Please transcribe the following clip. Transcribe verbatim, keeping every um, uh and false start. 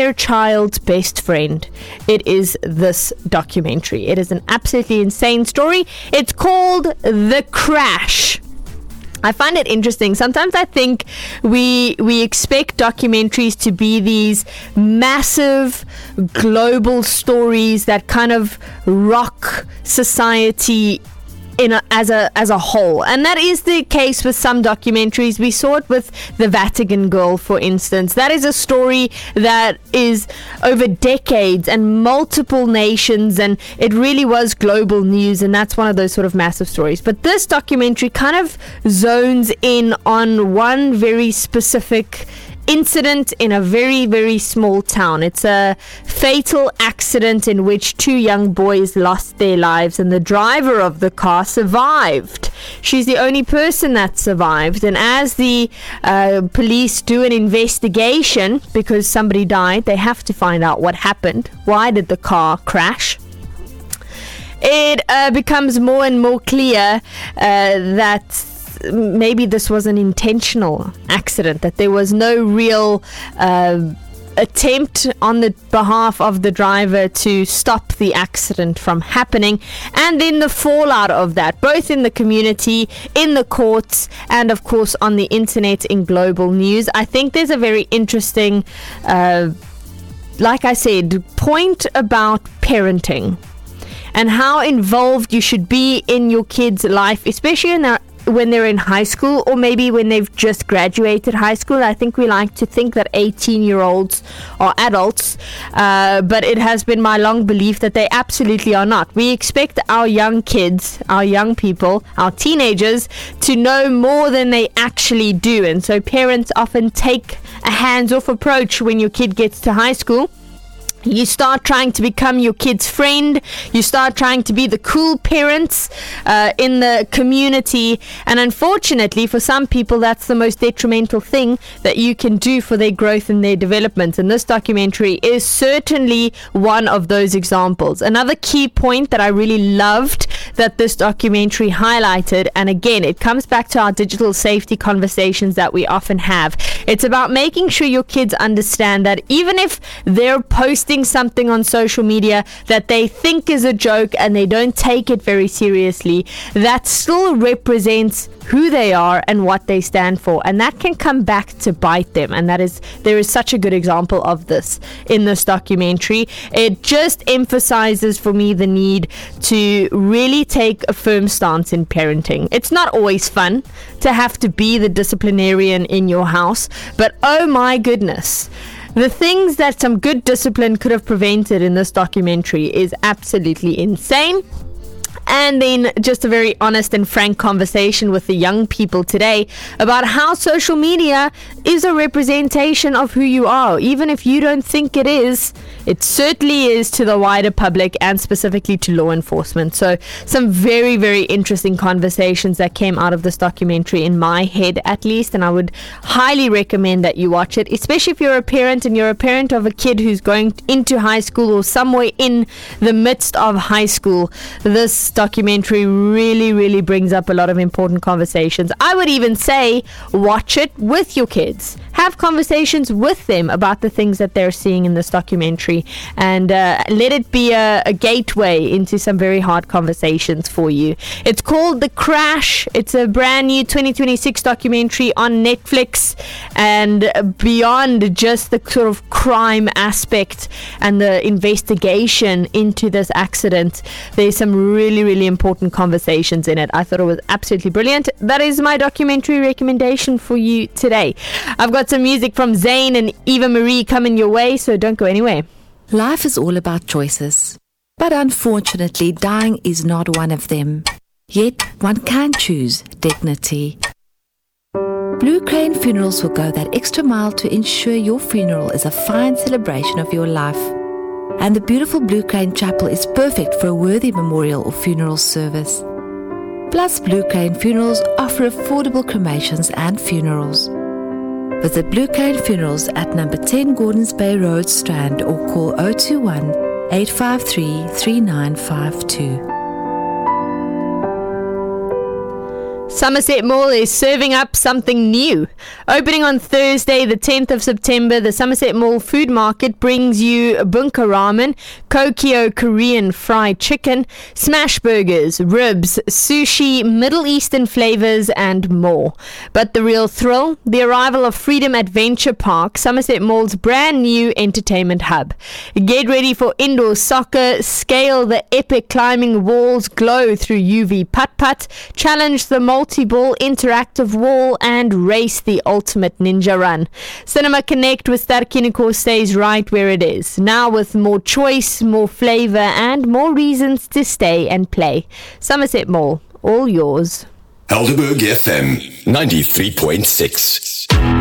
their child's best friend. It is this documentary. It is an absolutely insane story. It's called The Crash. I find it interesting. Sometimes I think we we expect documentaries to be these massive global stories that kind of rock society in a, as a as a whole, and that is the case with some documentaries. We saw it with the Vatican Girl, for instance. That is a story that is over decades and multiple nations, and it really was global news, and that's one of those sort of massive stories. But this documentary kind of zones in on one very specific incident in a very, very small town. It's a fatal accident in which two young boys lost their lives, and the driver of the car survived. She's the only person that survived, and as the uh, police do an investigation, because somebody died, they have to find out what happened. Why did the car crash? It uh, becomes more and more clear uh, that maybe this was an intentional accident, that there was no real uh, attempt on the behalf of the driver to stop the accident from happening, and then the fallout of that, both in the community, in the courts, and of course on the internet in global news. I think there's a very interesting, uh, like I said, point about parenting and how involved you should be in your kids' life, especially in their when they're in high school, or maybe when they've just graduated high school. I think we like to think that eighteen year olds are adults, uh, but it has been my long belief that they absolutely are not. We expect our young kids, our young people, our teenagers to know more than they actually do, and so parents often take a hands-off approach when your kid gets to high school. You start trying to become your kid's friend. You start trying to be the cool parents uh, in the community. And unfortunately, for some people, that's the most detrimental thing that you can do for their growth and their development. And this documentary is certainly one of those examples. Another key point that I really loved that this documentary highlighted, and again, it comes back to our digital safety conversations that we often have. It's about making sure your kids understand that even if they're posting something on social media that they think is a joke and they don't take it very seriously, that still represents who they are and what they stand for, and that can come back to bite them. And that is, there is such a good example of this in this documentary. It just emphasizes for me the need to really take a firm stance in parenting. It's not always fun to have to be the disciplinarian in your house, but oh my goodness, the things that some good discipline could have prevented in this documentary is absolutely insane. And then just a very honest and frank conversation with the young people today about how social media is a representation of who you are. Even if you don't think it is, it certainly is to the wider public and specifically to law enforcement. So some very, very interesting conversations that came out of this documentary, in my head at least, and I would highly recommend that you watch it, especially if you're a parent and you're a parent of a kid who's going into high school or somewhere in the midst of high school. This documentary really, really brings up a lot of important conversations. I would even say watch it with your kids. Have conversations with them about the things that they're seeing in this documentary, and uh, let it be a, a gateway into some very hard conversations for you. It's called The Crash. It's a brand new twenty twenty-six documentary on Netflix, and beyond just the sort of crime aspect and the investigation into this accident, there's some really, really important conversations in it. I thought it was absolutely brilliant. That is my documentary recommendation for you today. I've got some music from Zayn and Eva Marie coming your way, so don't go anywhere. Life is all about choices, but unfortunately, dying is not one of them. Yet, one can choose dignity. Blue Crane Funerals will go that extra mile to ensure your funeral is a fine celebration of your life. And the beautiful Blue Crane Chapel is perfect for a worthy memorial or funeral service. Plus, Blue Crane Funerals offer affordable cremations and funerals. Visit Blue Crane Funerals at number ten Gordons Bay Road, Strand, or call zero two one, eight five three, three nine five two. Somerset Mall is serving up something new. Opening on Thursday, the tenth of September, the Somerset Mall Food Market brings you bunka ramen, Kokyo Korean fried chicken, smash burgers, ribs, sushi, Middle Eastern flavors, and more. But the real thrill? The arrival of Freedom Adventure Park, Somerset Mall's brand new entertainment hub. Get ready for indoor soccer, scale the epic climbing walls, glow through U V putt-putt, challenge the multi-ball interactive wall, and race the ultimate ninja run. Cinema Connect with Ster-Kinekor stays right where it is. Now with more choice, more flavor, and more reasons to stay and play. Somerset Mall, all yours. Helderberg F M ninety-three point six.